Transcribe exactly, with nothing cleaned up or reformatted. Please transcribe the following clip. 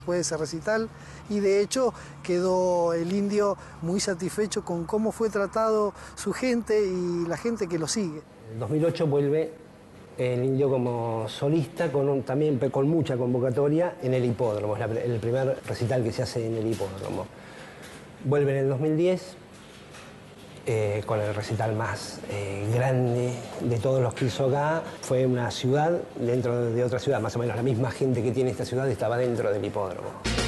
Fue ese recital y de hecho quedó el Indio muy satisfecho con cómo fue tratado su gente y la gente que lo sigue. En dos mil ocho vuelve el Indio como solista, con un, también con mucha convocatoria en el Hipódromo, es la, el primer recital que se hace en el Hipódromo. Vuelve en el dos mil diez eh, con el recital más eh, grande de todos los que hizo acá. Fue una ciudad dentro de otra ciudad, más o menos la misma gente que tiene esta ciudad estaba dentro del Hipódromo.